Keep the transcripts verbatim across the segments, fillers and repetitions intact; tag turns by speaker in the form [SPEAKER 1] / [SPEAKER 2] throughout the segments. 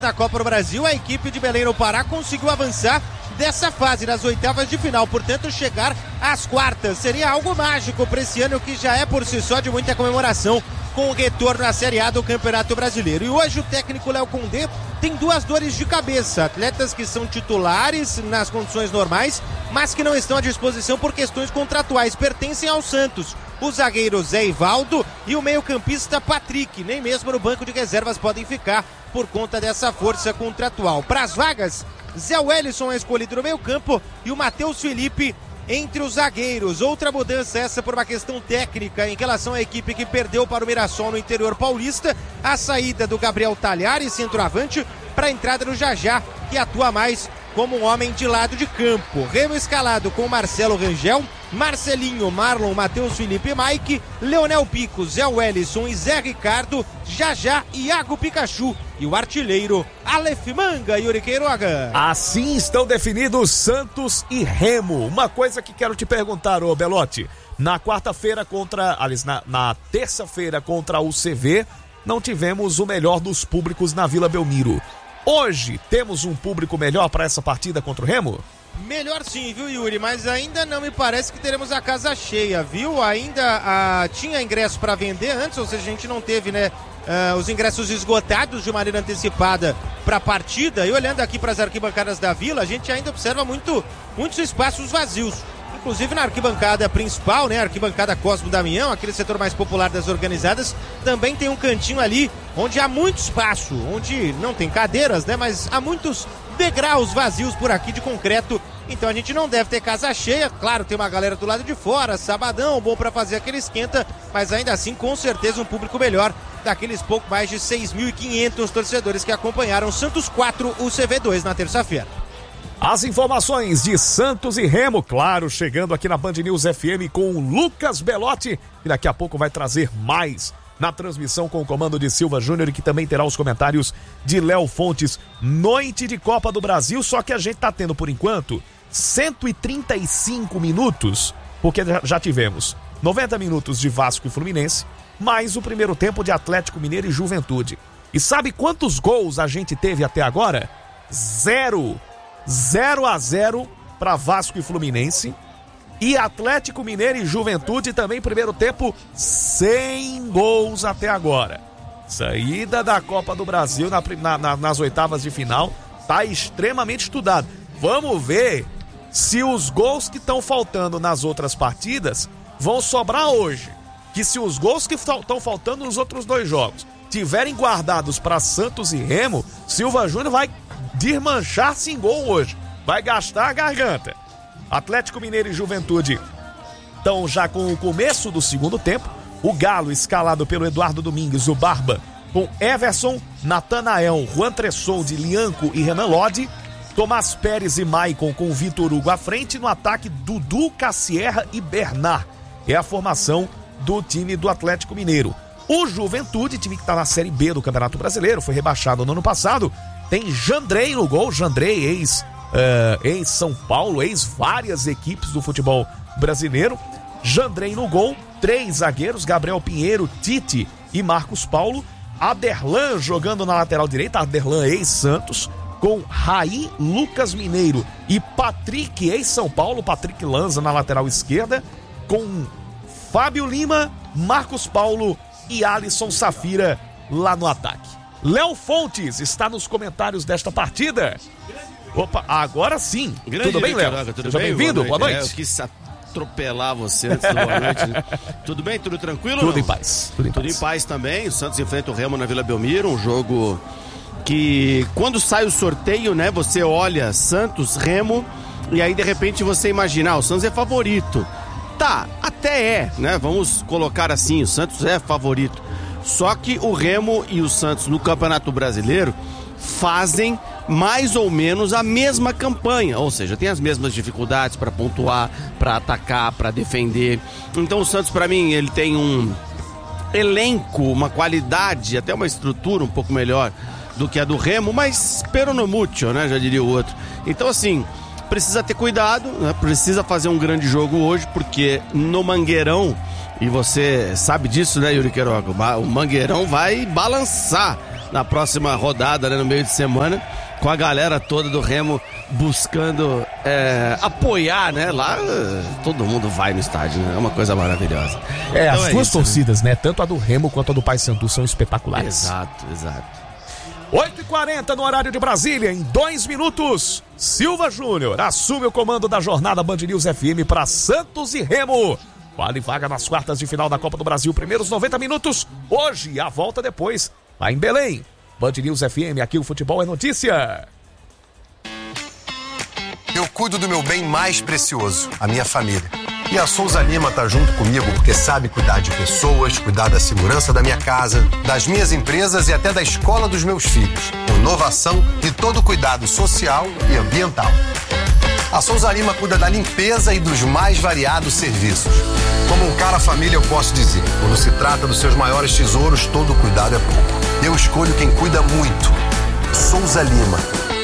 [SPEAKER 1] Na Copa do Brasil, a equipe de Belém no Pará conseguiu avançar dessa fase nas oitavas de final, portanto chegar às quartas. Seria algo mágico para esse ano que já é por si só de muita comemoração com o retorno à Série A do Campeonato Brasileiro. E hoje o técnico Léo Condé tem duas dores de cabeça, atletas que são titulares nas condições normais, mas que não estão à disposição por questões contratuais, pertencem ao Santos. O zagueiro Zé Ivaldo e o meio-campista Patrick, nem mesmo no banco de reservas podem ficar por conta dessa força contratual. Para as vagas, Zé Wellison é escolhido no meio-campo e o Matheus Felipe entre os zagueiros. Outra mudança essa por uma questão técnica em relação à equipe que perdeu para o Mirassol no interior paulista, a saída do Gabriel Talhares, centroavante, para a entrada do Jajá, que atua mais como um homem de lado de campo. Remo escalado com Marcelo Rangel, Marcelinho, Marlon, Matheus Felipe e Mike, Leonel Pico, Zé Wellison e Zé Ricardo, Jajá e Iago Pikachu. E o artilheiro Aleph Manga, Yuri Queiroga.
[SPEAKER 2] Assim estão definidos Santos e Remo. Uma coisa que quero te perguntar, ô Belotti. Na quarta-feira contra, aliás, na, na terça-feira contra o C V, não tivemos o melhor dos públicos na Vila Belmiro. Hoje temos um público melhor para essa partida contra o Remo?
[SPEAKER 1] Melhor sim, viu, Yuri? Mas ainda não me parece que teremos a casa cheia, viu? Ainda ah, tinha ingresso para vender antes, ou seja, a gente não teve, né, ah, os ingressos esgotados de maneira antecipada para a partida. E olhando aqui para as arquibancadas da Vila, a gente ainda observa muito, muitos espaços vazios. Inclusive na arquibancada principal, né, arquibancada Cosmo Damião, aquele setor mais popular das organizadas, também tem um cantinho ali onde há muito espaço, onde não tem cadeiras, né, mas há muitos degraus vazios por aqui de concreto. Então a gente não deve ter casa cheia. Claro, tem uma galera do lado de fora, sabadão, bom para fazer aquele esquenta, mas ainda assim com certeza um público melhor daqueles pouco mais de seis mil e quinhentos torcedores que acompanharam Santos quatro, U C V dois na terça-feira.
[SPEAKER 2] As informações de Santos e Remo, claro, chegando aqui na Band News F M com o Lucas Belotti, que daqui a pouco vai trazer mais na transmissão com o comando de Silva Júnior e que também terá os comentários de Léo Fontes. Noite de Copa do Brasil, só que a gente tá tendo por enquanto cento e trinta e cinco minutos, porque já tivemos noventa minutos de Vasco e Fluminense, mais o primeiro tempo de Atlético Mineiro e Juventude. E sabe quantos gols a gente teve até agora? Zero. zero a zero para Vasco e Fluminense. E Atlético Mineiro e Juventude também, primeiro tempo, sem gols até agora. Saída da Copa do Brasil na, na, na, nas oitavas de final tá extremamente estudado. Vamos ver se os gols que estão faltando nas outras partidas vão sobrar hoje. Que se os gols que estão faltando nos outros dois jogos tiverem guardados para Santos e Remo, Silva Júnior vai desmanchar-se em gol hoje. Vai gastar a garganta. Atlético Mineiro e Juventude estão já com o começo do segundo tempo. O Galo escalado pelo Eduardo Domingues, o Barba, com Everson, Natanael, Juan Tressoldi, Lianco e Renan Lodi. Tomás Pérez e Maicon com Vitor Hugo à frente. No ataque, Dudu, Cassierra e Bernard. É a formação do time do Atlético Mineiro. O Juventude, time que está na Série B do Campeonato Brasileiro, foi rebaixado no ano passado, tem Jandrei no gol. Jandrei, ex, uh, ex-São Paulo, ex várias equipes do futebol brasileiro. Jandrei no gol, três zagueiros, Gabriel Pinheiro, Tite e Marcos Paulo. Aderlan jogando na lateral direita, Aderlan ex-Santos, com Raí, Lucas Mineiro e Patrick, ex-São Paulo, Patrick Lanza na lateral esquerda, com Fábio Lima, Marcos Paulo e Alisson Safira lá no ataque. Léo Fontes está nos comentários desta partida. Opa, agora sim.
[SPEAKER 3] Grande,
[SPEAKER 2] tudo bem, Léo?
[SPEAKER 3] Tudo
[SPEAKER 2] Seja
[SPEAKER 3] bem?
[SPEAKER 2] bem-vindo, boa noite.
[SPEAKER 3] É, eu quis atropelar você antes do boa noite. Tudo bem? Tudo tranquilo?
[SPEAKER 2] Tudo
[SPEAKER 3] não?
[SPEAKER 2] em paz. Tudo, em,
[SPEAKER 3] tudo
[SPEAKER 2] paz.
[SPEAKER 3] em paz também. O Santos enfrenta o Remo na Vila Belmiro, um jogo que quando sai o sorteio, né, você olha Santos, Remo, e aí de repente você imagina, ah, o Santos é favorito. Tá, até é, né? Vamos colocar assim, o Santos é favorito. Só que o Remo e o Santos no Campeonato Brasileiro fazem mais ou menos a mesma campanha, ou seja, tem as mesmas dificuldades para pontuar, para atacar, para defender. Então o Santos, para mim, ele tem um elenco, uma qualidade, até uma estrutura um pouco melhor do que a do Remo, mas pero no mucho, né? Já diria o outro. Então assim, precisa ter cuidado, né? Precisa fazer um grande jogo hoje, porque no Mangueirão, e você sabe disso, né, Yuri Queiroga, o Mangueirão vai balançar na próxima rodada, né, no meio de semana, com a galera toda do Remo buscando é, apoiar, né? Lá todo mundo vai no estádio, né? É uma coisa maravilhosa.
[SPEAKER 2] É, então as é duas isso, torcidas, né? Tanto a do Remo quanto a do Paysandu são espetaculares.
[SPEAKER 3] Exato, exato.
[SPEAKER 2] oito e quarenta no horário de Brasília, em dois minutos, Silva Júnior assume o comando da jornada Band News F M para Santos e Remo. Vale vaga nas quartas de final da Copa do Brasil, primeiros noventa minutos, hoje, a volta depois, lá em Belém. Band News F M, aqui o futebol é notícia.
[SPEAKER 4] Eu cuido do meu bem mais precioso, a minha família. E a Souza Lima tá junto comigo porque sabe cuidar de pessoas, cuidar da segurança da minha casa, das minhas empresas e até da escola dos meus filhos. Com inovação e todo cuidado social e ambiental. A Souza Lima cuida da limpeza e dos mais variados serviços. Como um cara família eu posso dizer, quando se trata dos seus maiores tesouros, todo cuidado é pouco. Eu escolho quem cuida muito. Souza Lima.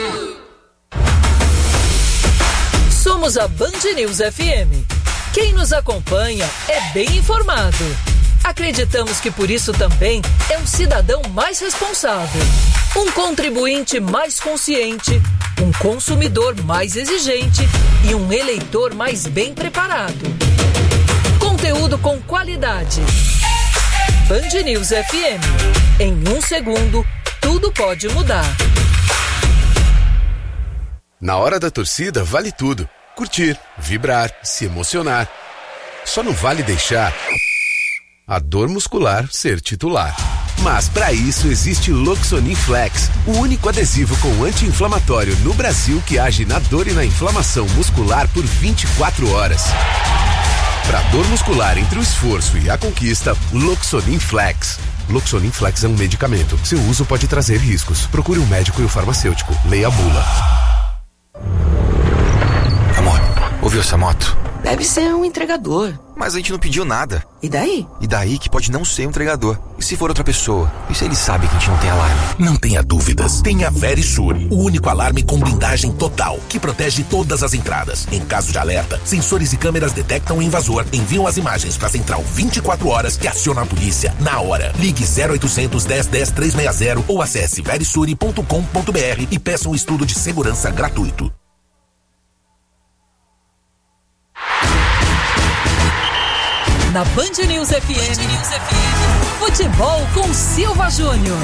[SPEAKER 5] Somos a Band News F M. Quem nos acompanha é bem informado. Acreditamos que por isso também é um cidadão mais responsável, um contribuinte mais consciente, um consumidor mais exigente e um eleitor mais bem preparado. Conteúdo com qualidade. Band News F M. Em um segundo, tudo pode mudar.
[SPEAKER 6] Na hora da torcida, vale tudo. Curtir, vibrar, se emocionar. Só não vale deixar a dor muscular ser titular. Mas para isso existe Loxonin Flex, o único adesivo com anti-inflamatório no Brasil que age na dor e na inflamação muscular por vinte e quatro horas. Para dor muscular entre o esforço e a conquista, Loxonin Flex. Loxonin Flex é um medicamento. Seu uso pode trazer riscos. Procure um médico e o farmacêutico. Leia a bula.
[SPEAKER 7] Amor, ouviu essa moto?
[SPEAKER 8] Deve ser um entregador.
[SPEAKER 7] Mas a gente não pediu nada.
[SPEAKER 8] E daí?
[SPEAKER 7] E daí que pode não ser um entregador. E se for outra pessoa? E se ele sabe que a gente não tem alarme?
[SPEAKER 9] Não tenha dúvidas. Tenha Verisur, o único alarme com blindagem total, que protege todas as entradas. Em caso de alerta, sensores e câmeras detectam o invasor, enviam as imagens para a central vinte e quatro horas e aciona a polícia na hora. Ligue zero oitocentos, dez, dez, trezentos e sessenta ou acesse verisure ponto com ponto br e peça um estudo de segurança gratuito.
[SPEAKER 5] Na Band News F M, Band News F M, futebol com Silva Júnior.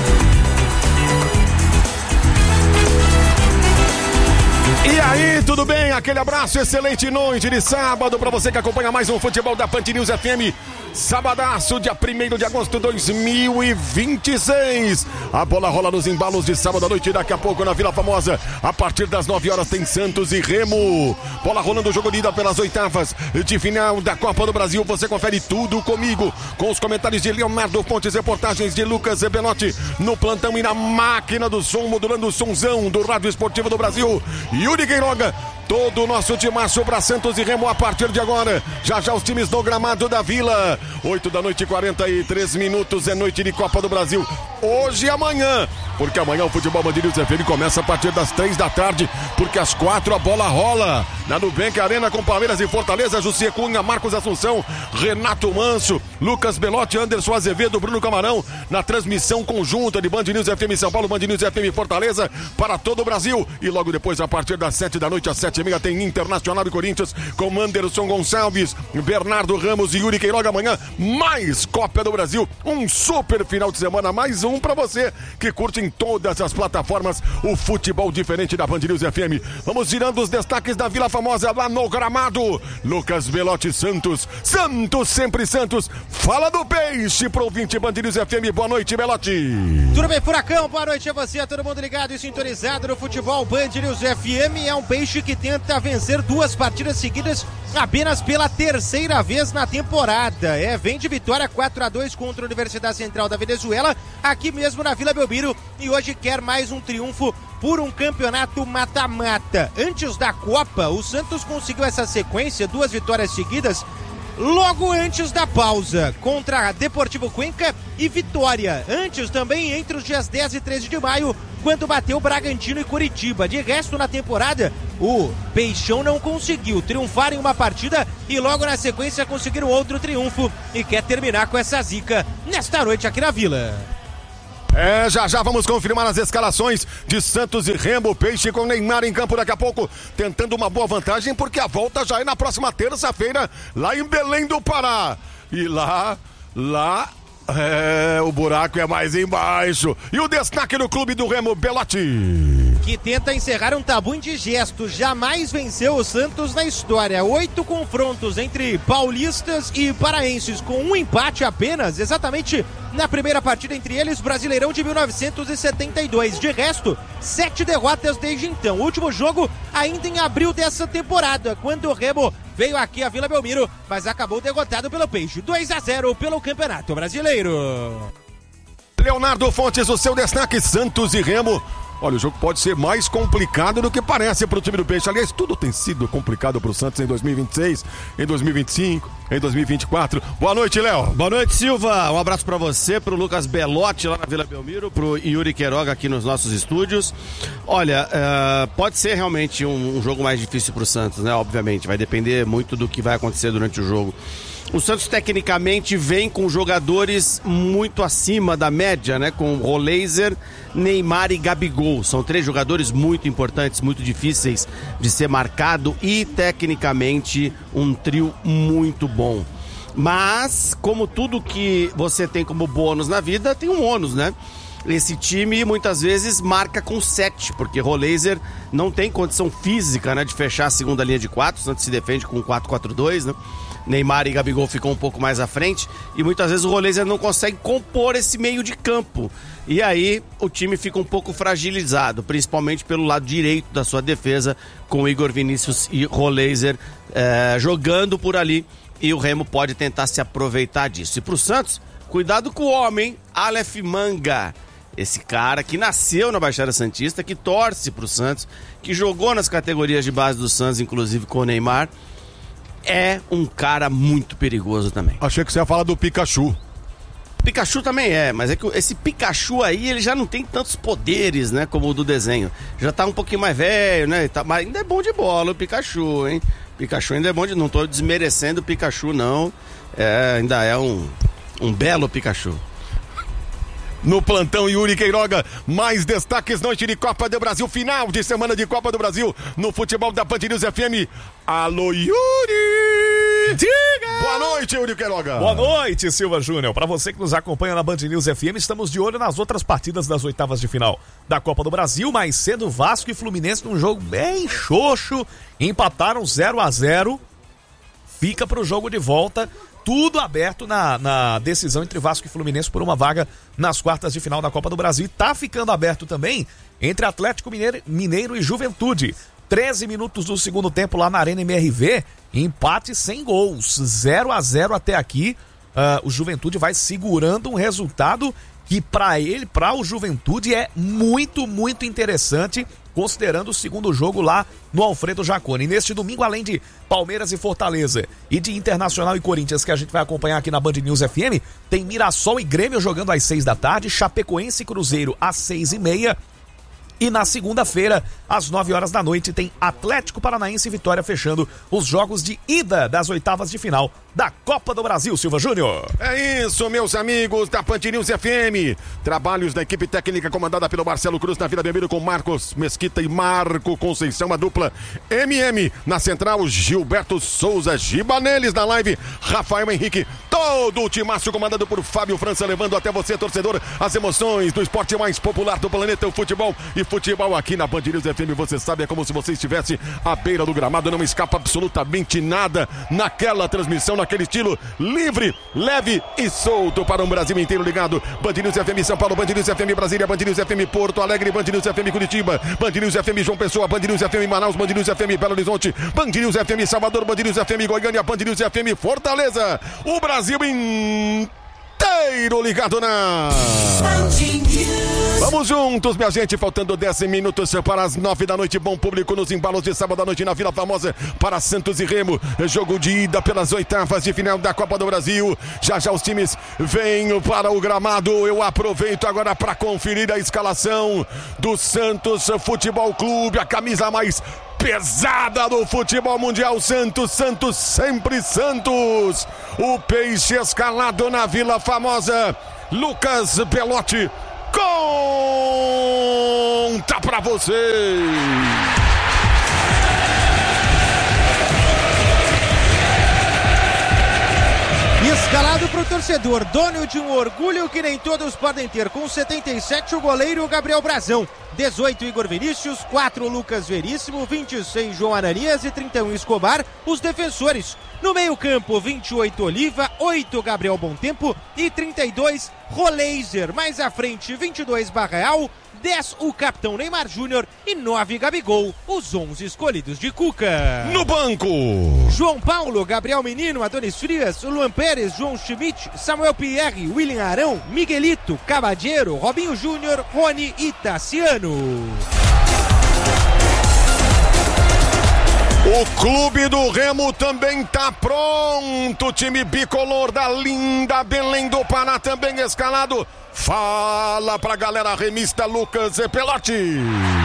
[SPEAKER 2] E aí, tudo bem? Aquele abraço, excelente noite de sábado para você que acompanha mais um futebol da Band News F M. Sabadaço, dia primeiro de agosto de dois mil e vinte e seis. A bola rola nos embalos de sábado à noite. Daqui a pouco na Vila Formosa, a partir das nove horas, tem Santos e Remo. Bola rolando, o jogo de ida pelas oitavas de final da Copa do Brasil. Você confere tudo comigo, com os comentários de Leonardo Pontes, reportagens de Lucas Belotti no plantão e na máquina do som, modulando o sonzão do Rádio Esportivo do Brasil. Yuri Queiroga, todo o nosso timaço para Santos e Remo a partir de agora. Já já os times no gramado da Vila. oito da noite, quarenta e três minutos, é noite de Copa do Brasil. Hoje e amanhã, porque amanhã o Futebol Band News F M começa a partir das três da tarde, porque às quatro a bola rola na Nubank Arena com Palmeiras e Fortaleza. José Cunha, Marcos Assunção, Renato Manso, Lucas Belotti, Anderson Azevedo, Bruno Camarão, na transmissão conjunta de Band News F M São Paulo, Band News F M Fortaleza para todo o Brasil. E logo depois, a partir das sete da noite às sete e meia, tem Internacional e Corinthians com Anderson Gonçalves, Bernardo Ramos e Yuri Queiroga. Amanhã mais Copa do Brasil, um super final de semana, mais um pra você que curte em todas as plataformas o futebol diferente da Band News F M. Vamos girando os destaques da Vila Formosa lá no gramado. Lucas Belotti, Santos, Santos sempre Santos. Fala do peixe pro ouvinte Band News F M. Boa noite, Belotti.
[SPEAKER 1] Tudo bem, Furacão? Boa noite a você, a todo mundo ligado e sintonizado no futebol Band News F M. É um peixe que tenta vencer duas partidas seguidas apenas pela terceira vez na temporada. É, vem de vitória quatro a dois contra a Universidade Central da Venezuela, aqui mesmo na Vila Belmiro, e hoje quer mais um triunfo por um campeonato mata-mata. Antes da Copa, o Santos conseguiu essa sequência, duas vitórias seguidas, logo antes da pausa, contra a Deportivo Cuenca e Vitória. Antes também, entre os dias dez e treze de maio, quando bateu Bragantino e Curitiba. De resto, na temporada, o Peixão não conseguiu triunfar em uma partida e logo na sequência conseguir um outro triunfo e quer terminar com essa zica nesta noite aqui na Vila.
[SPEAKER 10] É, já já vamos confirmar as escalações de Santos e Remo. Peixe com Neymar em campo daqui a pouco, tentando uma boa vantagem, porque a volta já é na próxima terça-feira, lá em Belém do Pará. E lá, lá, é, o buraco é mais embaixo. E o destaque do clube do Remo, Belotti,
[SPEAKER 1] que tenta encerrar um tabu indigesto. Jamais venceu o Santos na história. Oito confrontos entre paulistas e paraenses, com um empate apenas, exatamente na primeira partida entre eles, Brasileirão de mil novecentos e setenta e dois. De resto, sete derrotas desde então. O último jogo ainda em abril dessa temporada, quando o Remo veio aqui a Vila Belmiro, mas acabou derrotado pelo Peixe. dois a zero pelo Campeonato Brasileiro.
[SPEAKER 10] Leonardo Fontes, o seu destaque, Santos e Remo. Olha, o jogo pode ser mais complicado do que parece para o time do Peixe. Aliás, tudo tem sido complicado para o Santos em dois mil e vinte e seis, em dois mil e vinte e cinco, em dois mil e vinte e quatro. Boa noite, Léo.
[SPEAKER 3] Boa noite, Silva. Um abraço para você, para o Lucas Belotti lá na Vila Belmiro, para o Yuri Queiroga aqui nos nossos estúdios. Olha, uh, pode ser realmente um, um jogo mais difícil para o Santos, né? Obviamente, vai depender muito do que vai acontecer durante o jogo. O Santos tecnicamente vem com jogadores muito acima da média, né? Com Roleiser, Neymar e Gabigol. São três jogadores muito importantes, muito difíceis de ser marcado e tecnicamente um trio muito bom. Mas, como tudo que você tem como bônus na vida, tem um ônus, né? Esse time muitas vezes marca com sete, porque Roleiser não tem condição física, né, de fechar a segunda linha de quatro. O Santos se defende com quatro quatro dois, né? Neymar e Gabigol ficam um pouco mais à frente e muitas vezes o Roleiser não consegue compor esse meio de campo. E aí o time fica um pouco fragilizado, principalmente pelo lado direito da sua defesa, com Igor Vinícius e Roleiser eh, jogando por ali, e o Remo pode tentar se aproveitar disso. E pro Santos, cuidado com o homem, Aleph Manga. Esse cara que nasceu na Baixada Santista, que torce pro Santos, que jogou nas categorias de base do Santos, inclusive com o Neymar. É um cara muito perigoso também.
[SPEAKER 10] Achei que você ia falar do Pikachu.
[SPEAKER 3] Pikachu também é, mas é que esse Pikachu aí, ele já não tem tantos poderes, né, como o do desenho. Já tá um pouquinho mais velho, né, tá, mas ainda é bom de bola o Pikachu, hein. Pikachu ainda é bom de... Não tô desmerecendo o Pikachu, não. É, ainda é um, um belo Pikachu.
[SPEAKER 10] No plantão, Yuri Queiroga, mais destaques, noite de Copa do Brasil, final de semana de Copa do Brasil, no futebol da Band News F M. Alô, Yuri!
[SPEAKER 2] Diga!
[SPEAKER 10] Boa noite, Yuri Queiroga!
[SPEAKER 2] Boa noite, Silva Júnior. Para você que nos acompanha na Band News F M, estamos de olho nas outras partidas das oitavas de final da Copa do Brasil. Mais cedo, Vasco e Fluminense num jogo bem xoxo, empataram zero a zero, fica pro jogo de volta. Tudo aberto na, na decisão entre Vasco e Fluminense por uma vaga nas quartas de final da Copa do Brasil. E tá ficando aberto também entre Atlético Mineiro, Mineiro e Juventude. treze minutos do segundo tempo lá na Arena M R V, empate sem gols, zero a zero até aqui. Uh, o Juventude vai segurando um resultado que para ele, para o Juventude, é muito, muito interessante, considerando o segundo jogo lá no Alfredo Jaconi. E neste domingo, além de Palmeiras e Fortaleza e de Internacional e Corinthians, que a gente vai acompanhar aqui na Band News F M, tem Mirassol e Grêmio jogando às seis da tarde, Chapecoense e Cruzeiro às seis e meia. E na segunda-feira, às nove horas da noite, tem Atlético Paranaense e Vitória fechando os jogos de ida das oitavas de final da Copa do Brasil, Silva Júnior.
[SPEAKER 10] É isso, meus amigos da Band News F M. Trabalhos da equipe técnica comandada pelo Marcelo Cruz na Vila Belmiro com Marcos Mesquita e Marco Conceição, a dupla M M. Na central, Gilberto Souza, Gibaneles na live, Rafael Henrique, todo o timaço comandado por Fábio França, levando até você, torcedor, as emoções do esporte mais popular do planeta, o futebol. E futebol aqui na Band News F M, você sabe, é como se você estivesse à beira do gramado, não escapa absolutamente nada naquela transmissão, naquele estilo livre, leve e solto para um Brasil inteiro ligado. Band News F M São Paulo, Band News F M Brasília, Band News F M Porto Alegre, Band News F M Curitiba, Band News F M João Pessoa, Band News F M Manaus, Band News F M Belo Horizonte, Band News F M Salvador, Band News F M Goiânia, Band News F M Fortaleza. O Brasil inteiro ligado na... Vamos juntos, minha gente, faltando dez minutos para as nove da noite, bom público nos embalos de sábado à noite na Vila Famosa para Santos e Remo, jogo de ida pelas oitavas de final da Copa do Brasil. Já já os times vêm para o gramado. Eu aproveito agora para conferir a escalação do Santos Futebol Clube, a camisa mais pesada do futebol mundial. Santos, Santos, sempre Santos. O Peixe escalado na Vila Famosa, Lucas Belotti. conta pra você.
[SPEAKER 1] Escalado pro torcedor, dono de um orgulho que nem todos podem ter. Com setenta e sete, o goleiro Gabriel Brazão. dezoito, Igor Vinícius. quatro, Lucas Veríssimo. vinte e seis, João Ananias. E trinta e um, Escobar, os defensores. No meio campo, vinte e oito, Oliva. oito, Gabriel Bontempo. E trinta e dois, Roleiser. Mais à frente, vinte e dois, Barreal. dez, o capitão Neymar Júnior. E nove, Gabigol. Os onze escolhidos de Cuca.
[SPEAKER 10] No banco,
[SPEAKER 1] João Paulo, Gabriel Menino, Adonis Frias, Luan Pérez, João Schmidt, Samuel Pierre, William Arão, Miguelito, Cabadeiro, Robinho Júnior, Rony e Tassiano.
[SPEAKER 10] O clube do Remo também tá pronto. O time bicolor da linda Belém do Pará também escalado. Fala pra galera remista Lucas Pelotti.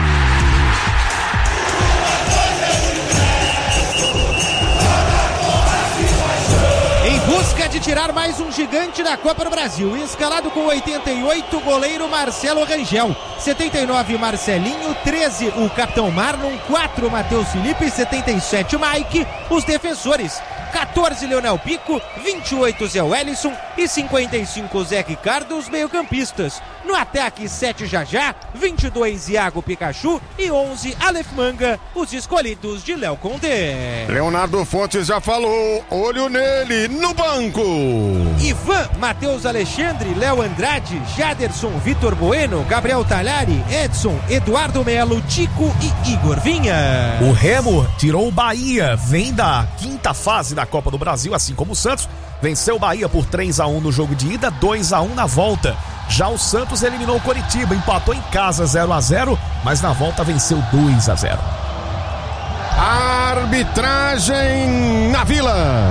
[SPEAKER 1] Em busca de tirar mais um gigante da Copa do Brasil, escalado com oitenta e oito, goleiro Marcelo Rangel, setenta e nove, Marcelinho, treze, o capitão Marlon, quatro, Matheus Felipe, setenta e sete, Mike, os defensores, quatorze, Leonel Pico, vinte e oito, Zé Wellison e cinquenta e cinco, Zé Ricardo, os meio-campistas. No ataque, sete, Jajá, vinte e dois, Iago Pikachu e onze, Aleph Manga, os escolhidos de Léo Condé.
[SPEAKER 10] Leonardo Fontes já falou, olho nele, no banco.
[SPEAKER 1] Ivan, Matheus Alexandre, Léo Andrade, Jaderson, Vitor Bueno, Gabriel Talhari, Edson, Eduardo Melo, Tico e Igor Vinha.
[SPEAKER 2] O Remo tirou o Bahia, vem da quinta fase da Copa do Brasil, assim como o Santos. Venceu o Bahia por três a um no jogo de ida, dois a um na volta. Já o Santos eliminou o Coritiba, empatou em casa zero a zero, mas na volta venceu dois a zero.
[SPEAKER 10] Arbitragem na Vila.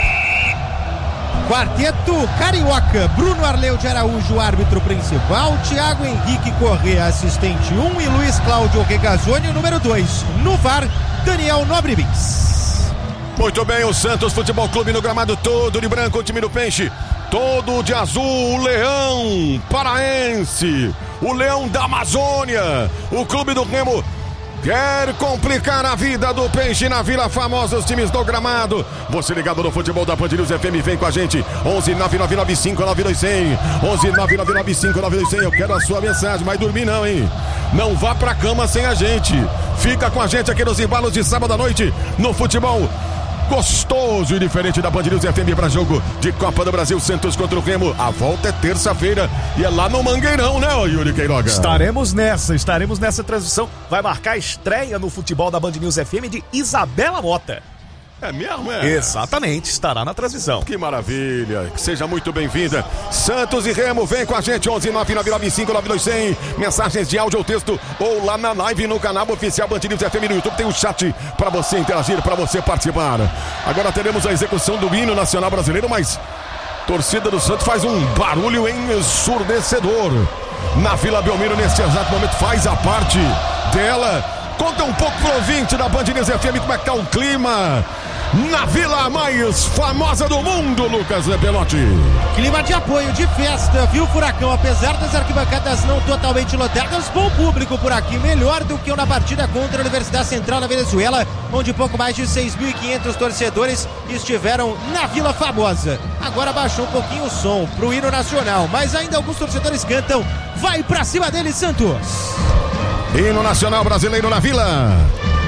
[SPEAKER 1] Quarteto Carioca, Bruno Arleu de Araújo, árbitro principal, Thiago Henrique Corrêa, assistente um e Luiz Cláudio Regazzoni, número dois. No V A R, Daniel Nobrebis.
[SPEAKER 10] Muito bem, o Santos Futebol Clube no gramado todo de branco, o time do Peixe, todo de azul, o Leão Paraense, o Leão da Amazônia, o clube do Remo quer complicar a vida do Peixe na Vila Famosa, os times do gramado. Você ligado no futebol da Band News F M, vem com a gente, onze nove nove nove cinco nove dois zero zero, onze nove nove nove cinco nove dois zero zero. Eu quero a sua mensagem, mas dormir não, hein? Não vá pra cama sem a gente. Fica com a gente aqui nos embalos de sábado à noite no futebol gostoso e diferente da Band News F M para jogo de Copa do Brasil, Santos contra o Remo. A volta é terça-feira e é lá no Mangueirão, né, Yuri Queiroga?
[SPEAKER 2] Estaremos nessa, estaremos nessa transmissão. Vai marcar a estreia no futebol da Band News F M de Isabela Mota.
[SPEAKER 10] É mesmo, é?
[SPEAKER 2] Exatamente, estará na transmissão.
[SPEAKER 10] Que maravilha, seja muito bem-vinda. Santos e Remo, vem com a gente, onze nove nove nove cinco nove dois zero zero. Mensagens de áudio ou texto, ou lá na live no canal oficial Band News F M no YouTube. Tem um chat para você interagir, para você participar. Agora teremos a execução do hino nacional brasileiro, mas torcida do Santos faz um barulho ensurdecedor na Vila Belmiro neste exato momento, faz a parte dela. Conta um pouco pro ouvinte da Band News F M como é que tá o clima na vila mais famosa do mundo, Lucas Pelotti.
[SPEAKER 1] Clima de apoio, de festa, viu, Furacão? Apesar das arquibancadas não totalmente lotadas, bom público por aqui, melhor do que na partida contra a Universidade Central na Venezuela, onde pouco mais de seis mil e quinhentos torcedores estiveram na Vila Famosa. Agora baixou um pouquinho o som pro hino nacional, mas ainda alguns torcedores cantam. Vai pra cima dele, Santos!
[SPEAKER 10] Hino nacional brasileiro na Vila.